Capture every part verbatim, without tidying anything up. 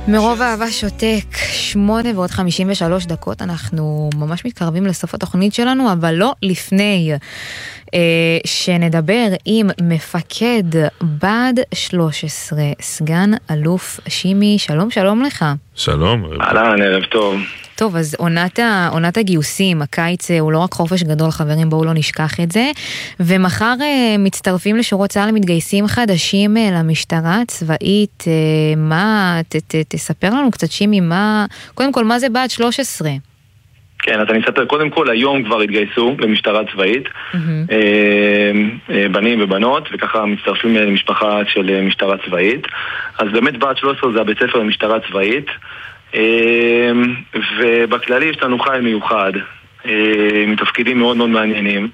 מרוב אהבה שותק, שמונה ועוד חמישים ושלוש דקות, אנחנו ממש מתקרבים לסוף התוכנית שלנו, אבל לא לפני אה, שנדבר עם מפקד בה"ד שלוש עשרה, סגן אלוף שימי. שלום, שלום לך. שלום. אהלן, ערב טוב. טוב, אז עונת, עונת הגיוסים, הקיץ הוא לא רק חופש גדול, חברים, בואו לא נשכח את זה, ומחר מצטרפים לשורות צה"ל מתגייסים חדשים למשטרה הצבאית. מה, ת, ת, תספר לנו קצת שימי, מה, קודם כל, מה זה בה"ד שלוש עשרה? כן, אז אני אספר, קודם כל, היום כבר התגייסו למשטרה צבאית, Mm-hmm. בנים ובנות, וככה מצטרפים למשפחה של משטרה צבאית. אז באמת בה"ד שלוש עשרה זה הבית ספר למשטרה צבאית, ובכללי יש לנו חיל מיוחד, מתפקידים מאוד מאוד מעניינים,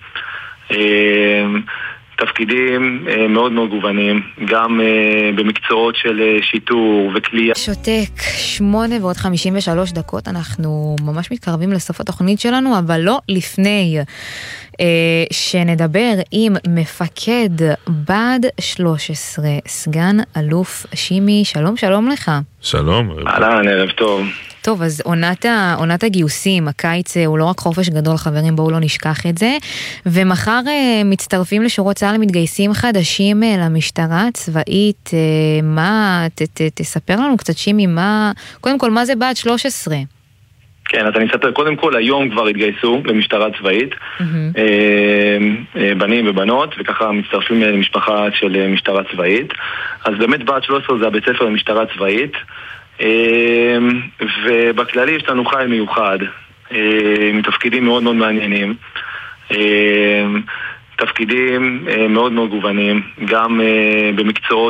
תפקידים מאוד מאוד גוונים, גם במקצועות של שיטור וכלייה. שותק, שמונה ועוד חמישים ושלוש דקות, אנחנו ממש מתקרבים לסוף התוכנית שלנו, אבל לא לפני אה, שנדבר עם מפקד בה"ד שלוש עשרה, סגן אלוף שימי. שלום, שלום לך. שלום. אהלן, ערב טוב. טוב, אז עונת, עונת הגיוסים, הקיץ הוא לא רק חופש גדול, חברים, בואו לא נשכח את זה, ומחר מצטרפים לשורות צה"ל מתגייסים חדשים למשטרה הצבאית. מה, ת, ת, תספר לנו קצת שימי, מה, קודם כל, מה זה בה"ד שלוש עשרה? כן, אז אני אספר, קודם כל, היום כבר התגייסו למשטרה צבאית, Mm-hmm. בנים ובנות, וככה מצטרפים למשפחה של משטרה צבאית. אז באמת בה"ד שלוש עשרה זה הבית ספר למשטרה צבאית, ובכללי יש לנו חיל מיוחד, מתפקידים מאוד מאוד מעניינים, תפקידים מאוד מאוד גוונים, גם במקצועות